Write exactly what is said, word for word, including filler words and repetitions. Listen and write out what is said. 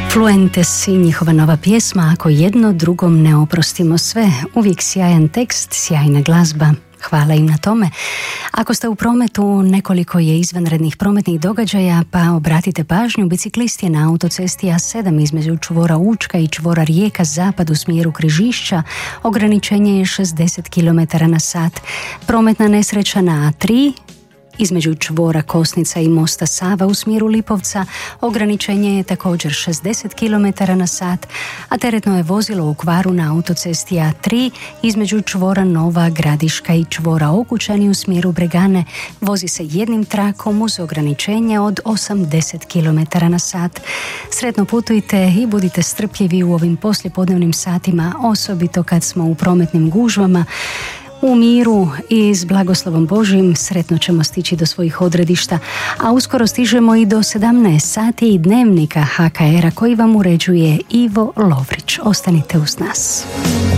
Fluentes i njihova nova pjesma Ako jedno drugom ne oprostimo sve. Uvijek sjajan tekst, sjajna glazba. Hvala im na tome. Ako ste u prometu, nekoliko je izvanrednih prometnih događaja, pa obratite pažnju. Biciklist je na autocesti A sedam između čvora Učka i čvora Rijeka zapad u smjeru Križišća. Ograničenje je šezdeset kilometara na sat. Prometna nesreća na A tri između čvora Kosnica i mosta Sava u smjeru Lipovca. Ograničenje je također šezdeset kilometara na sat, a teretno je vozilo u kvaru na autocesti A tri između čvora Nova Gradiška i čvora Okučani u smjeru Bregane. Vozi se jednim trakom uz ograničenje od osamdeset kilometara na sat. Sretno putujte i budite strpljivi u ovim poslijepodnevnim satima, osobito kad smo u prometnim gužvama. U miru i s blagoslovom Božjim sretno ćemo stići do svojih odredišta, a uskoro stižemo i do sedamnaest sati i dnevnika H K R-a koji vam uređuje Ivo Lovrić. Ostanite uz nas.